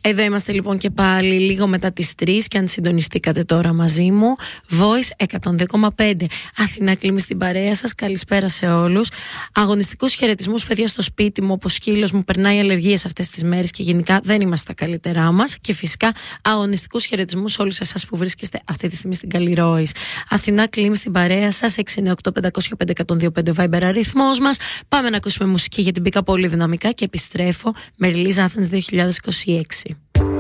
Εδώ είμαστε λοιπόν και πάλι λίγο μετά τις 3 και αν συντονιστήκατε τώρα μαζί μου, Voice 102,5. Αθηνά Κλίμη στην παρέα σας, καλησπέρα σε όλους. Αγωνιστικούς χαιρετισμούς, παιδιά, στο σπίτι μου, όπως σκύλος μου περνάει αλλεργίες αυτές τις μέρες και γενικά δεν είμαστε τα καλύτερά μας. Και φυσικά αγωνιστικούς χαιρετισμούς σε όλους εσάς που βρίσκεστε αυτή τη στιγμή στην Καλλιρόης. Αθηνά Κλίμη στην παρέα σας, 698-505-102,5 Viber αριθμός μας. Πάμε να ακούσουμε μουσική γιατί μπήκα πολύ δυναμικά και επιστρέφω με Release Athens 2026.